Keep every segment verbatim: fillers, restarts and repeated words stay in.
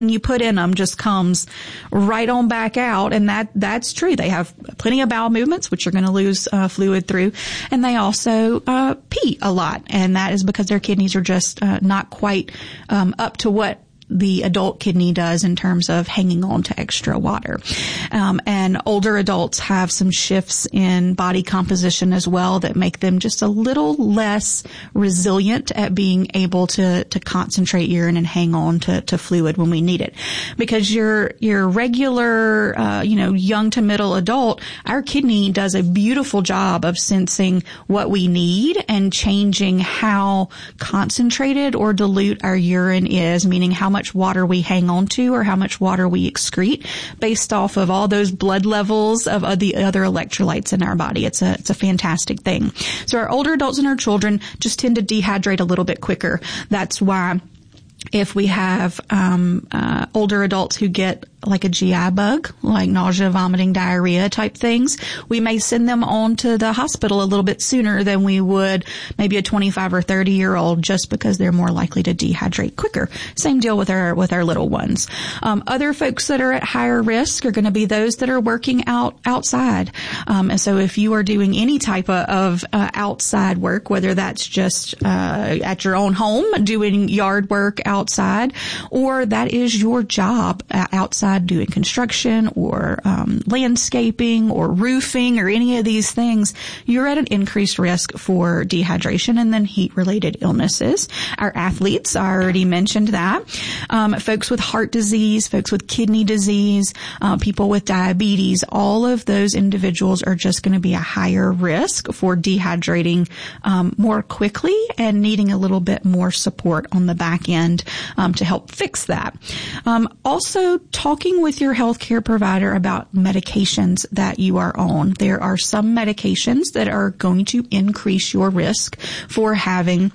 you put in them just comes right on back out. And that, that's true. They have plenty of bowel movements, which you're going to lose uh, fluid through. And they also uh, pee a lot. And that is because their kidneys are just uh, not quite um, up to what the adult kidney does in terms of hanging on to extra water. Um, and older adults have some shifts in body composition as well that make them just a little less resilient at being able to, to concentrate urine and hang on to, to fluid when we need it. Because your, your regular, uh, you know, young to middle adult, our kidney does a beautiful job of sensing what we need and changing how concentrated or dilute our urine is, meaning how much water we hang on to or how much water we excrete based off of all those blood levels of uh, the other electrolytes in our body. It's a, it's a fantastic thing. So our older adults and our children just tend to dehydrate a little bit quicker. That's why if we have um uh older adults who get like a G I bug, like nausea, vomiting, diarrhea type things, we may send them on to the hospital a little bit sooner than we would maybe a twenty-five or thirty year old, just because they're more likely to dehydrate quicker. Same deal with our, with our little ones. Um, other folks that are at higher risk are going to be those that are working out outside. Um, and so if you are doing any type of, of uh, outside work, whether that's just, uh, at your own home, doing yard work outside, or that is your job uh, outside, doing construction or um, landscaping or roofing or any of these things, you're at an increased risk for dehydration and then heat-related illnesses. Our athletes, I already mentioned that. Um, folks with heart disease, folks with kidney disease, uh, people with diabetes, all of those individuals are just going to be a higher risk for dehydrating um, more quickly and needing a little bit more support on the back end um, to help fix that. Um, also, talking with your healthcare provider about medications that you are on. There are some medications that are going to increase your risk for having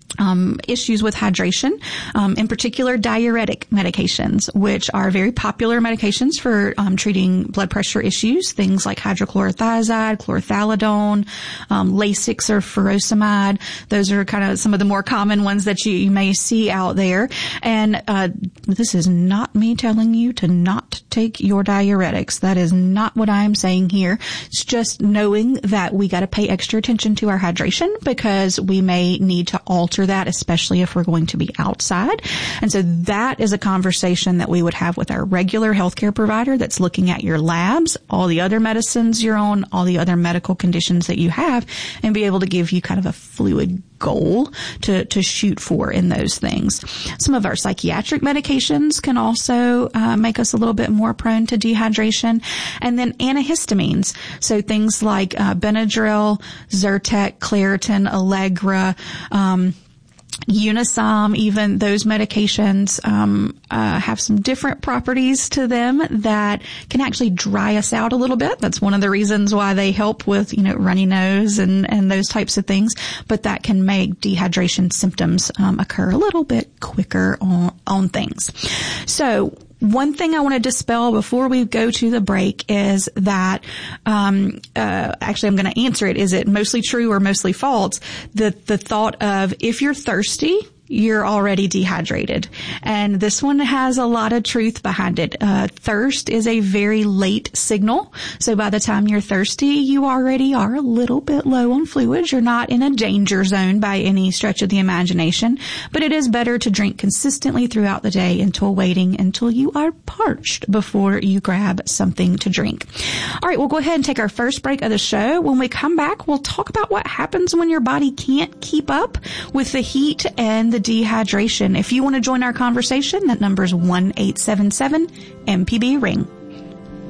Um, issues with hydration, um, in particular diuretic medications, which are very popular medications for um, treating blood pressure issues, things like hydrochlorothiazide, chlorthalidone, um, Lasix or furosemide. Those are kind of some of the more common ones that you, you may see out there. And uh, this is not me telling you to not take your diuretics. That is not what I'm saying here. It's just knowing that we got to pay extra attention to our hydration because we may need to alter that, especially if we're going to be outside. And so that is a conversation that we would have with our regular healthcare provider that's looking at your labs, all the other medicines you're on, all the other medical conditions that you have, and be able to give you kind of a fluid goal to, to shoot for in those things. Some of our psychiatric medications can also uh, make us a little bit more prone to dehydration. And then antihistamines. So things like uh, Benadryl, Zyrtec, Claritin, Allegra, um, Unisom, even those medications um uh have some different properties to them that can actually dry us out a little bit. That's one of the reasons why they help with, you know, runny nose and and those types of things. But that can make dehydration symptoms um occur a little bit quicker on on things. So one thing I want to dispel before we go to the break is that, um, uh, actually I'm going to answer it. Is it mostly true or mostly false? The, the thought of if you're thirsty, you're already dehydrated. And this one has a lot of truth behind it. Uh, thirst is a very late signal. So by the time you're thirsty, you already are a little bit low on fluids. You're not in a danger zone by any stretch of the imagination, but it is better to drink consistently throughout the day until waiting until you are parched before you grab something to drink. All right, we'll go ahead and take our first break of the show. When we come back, we'll talk about what happens when your body can't keep up with the heat and the dehydration. If you want to join our conversation, that number is one eight seven seven M P B ring.